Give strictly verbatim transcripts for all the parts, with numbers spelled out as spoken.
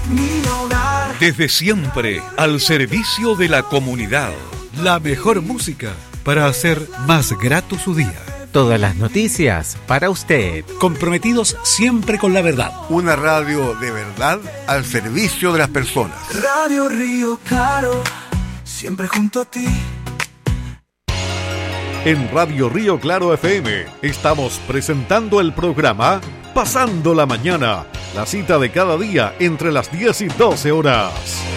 mi hogar. Desde siempre, al servicio de la comunidad. La mejor música para hacer más grato su día. Todas las noticias para usted. Comprometidos siempre con la verdad. Una radio de verdad al servicio de las personas. Radio Río Claro, siempre junto a ti. En Radio Río Claro F M estamos presentando el programa Pasando la Mañana, la cita de cada día entre las diez y doce horas.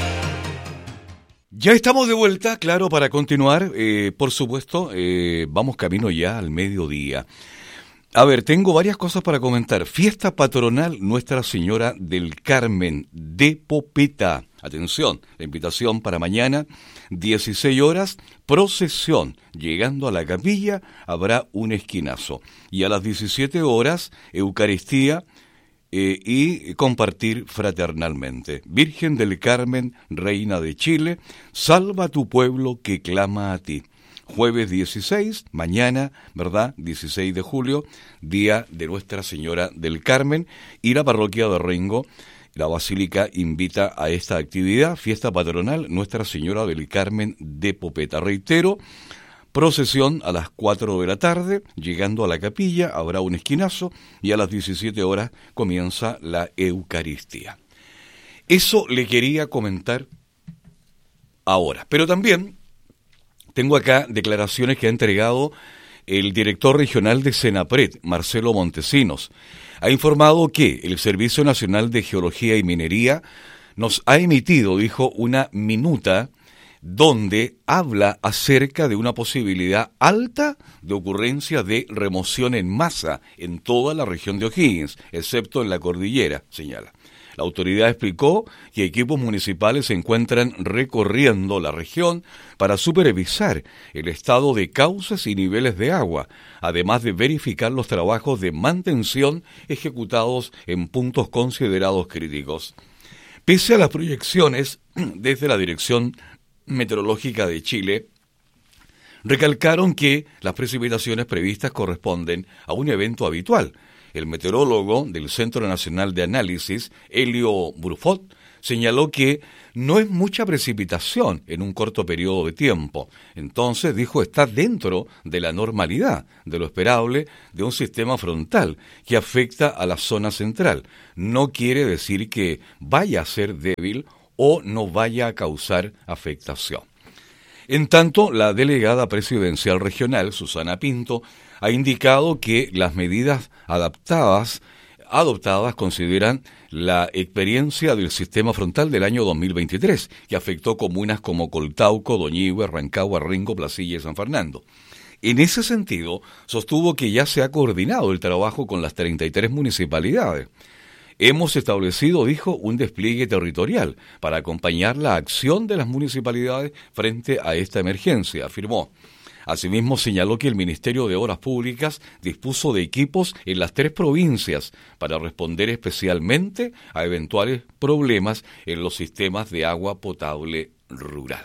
Ya estamos de vuelta, claro, para continuar. Eh, por supuesto, eh, vamos camino ya al mediodía. A ver, tengo varias cosas para comentar. Fiesta patronal Nuestra Señora del Carmen de Popeta. Atención, la invitación para mañana, dieciséis horas, procesión. Llegando a la capilla habrá un esquinazo. Y a las diecisiete horas, Eucaristía eh, y compartir fraternalmente. Virgen del Carmen, Reina de Chile, salva a tu pueblo que clama a ti. Jueves dieciséis, mañana, ¿verdad? dieciséis de julio, día de Nuestra Señora del Carmen, y la parroquia de Rengo, la Basílica, invita a esta actividad, fiesta patronal Nuestra Señora del Carmen de Popeta. Reitero, procesión a las cuatro de la tarde, llegando a la capilla, habrá un esquinazo, y a las diecisiete horas comienza la Eucaristía. Eso le quería comentar ahora, pero también tengo acá declaraciones que ha entregado el director regional de Senapred, Marcelo Montesinos. Ha informado que el Servicio Nacional de Geología y Minería nos ha emitido, dijo, una minuta donde habla acerca de una posibilidad alta de ocurrencia de remoción en masa en toda la región de O'Higgins, excepto en la cordillera, señala. La autoridad explicó que equipos municipales se encuentran recorriendo la región para supervisar el estado de cauces y niveles de agua, además de verificar los trabajos de mantención ejecutados en puntos considerados críticos. Pese a las proyecciones desde la Dirección Meteorológica de Chile, recalcaron que las precipitaciones previstas corresponden a un evento habitual. El meteorólogo del Centro Nacional de Análisis, Helio Brufot, señaló que no es mucha precipitación en un corto periodo de tiempo. Entonces, dijo, está dentro de la normalidad, de lo esperable de un sistema frontal que afecta a la zona central. No quiere decir que vaya a ser débil o no vaya a causar afectación. En tanto, la delegada presidencial regional, Susana Pinto, ha indicado que las medidas adaptadas, adoptadas consideran la experiencia del sistema frontal del año dos mil veintitrés, que afectó comunas como Coltauco, Doñihue, Rancagua, Rengo, Placilla y San Fernando. En ese sentido, sostuvo que ya se ha coordinado el trabajo con las treinta y tres municipalidades. Hemos establecido, dijo, un despliegue territorial para acompañar la acción de las municipalidades frente a esta emergencia, afirmó. Asimismo, señaló que el Ministerio de Obras Públicas dispuso de equipos en las tres provincias para responder especialmente a eventuales problemas en los sistemas de agua potable rural.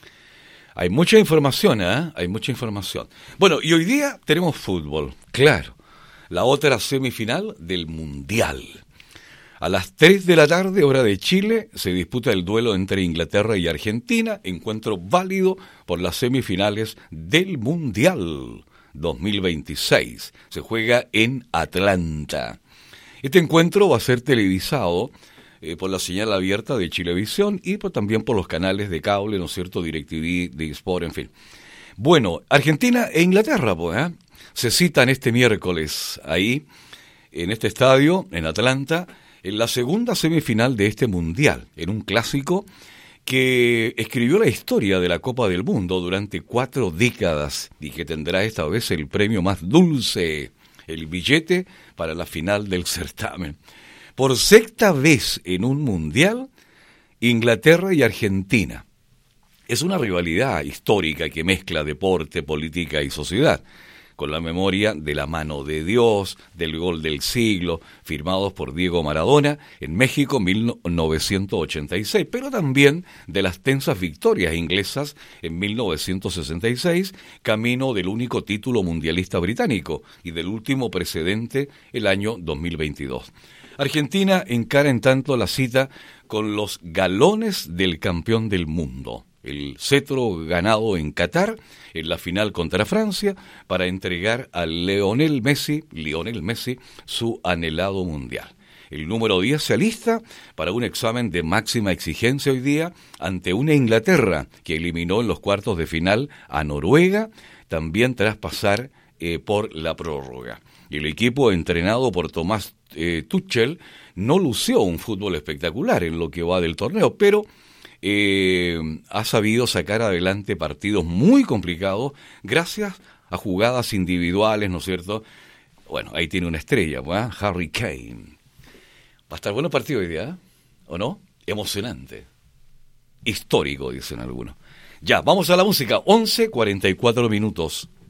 Hay mucha información, ¿eh? Hay mucha información. Bueno, y hoy día tenemos fútbol, claro, la otra semifinal del Mundial. A las tres de la tarde, hora de Chile, se disputa el duelo entre Inglaterra y Argentina, encuentro válido por las semifinales del Mundial dos mil veintiséis. Se juega en Atlanta. Este encuentro va a ser televisado eh, por la señal abierta de Chilevisión y por, también por los canales de cable, ¿no es cierto?, DirecTV, Disport, en fin. Bueno, Argentina e Inglaterra, pues, ¿eh? se citan este miércoles ahí, en este estadio, en Atlanta, en la segunda semifinal de este Mundial, en un clásico que escribió la historia de la Copa del Mundo durante cuatro décadas y que tendrá esta vez el premio más dulce, el billete para la final del certamen. Por sexta vez en un Mundial, Inglaterra y Argentina. Es una rivalidad histórica que mezcla deporte, política y sociedad, con la memoria de la mano de Dios, del gol del siglo, firmados por Diego Maradona en México en mil novecientos ochenta y seis, pero también de las tensas victorias inglesas en mil novecientos sesenta y seis, camino del único título mundialista británico y del último precedente el año dos mil veintidós. Argentina encara en tanto la cita con los galones del campeón del mundo. El cetro ganado en Qatar, en la final contra Francia, para entregar a Lionel Messi, Lionel Messi, su anhelado mundial. El número diez se alista para un examen de máxima exigencia hoy día ante una Inglaterra que eliminó en los cuartos de final a Noruega, también tras pasar eh, por la prórroga. Y el equipo entrenado por Tomás eh, Tuchel no lució un fútbol espectacular en lo que va del torneo, pero eh, ha sabido sacar adelante partidos muy complicados gracias a jugadas individuales, ¿no es cierto? Bueno, ahí tiene una estrella, ¿eh? Harry Kane. Va a estar bueno partido hoy día, ¿eh? ¿O no? Emocionante. Histórico, dicen algunos. Ya, vamos a la música. once cuarenta y cuatro minutos.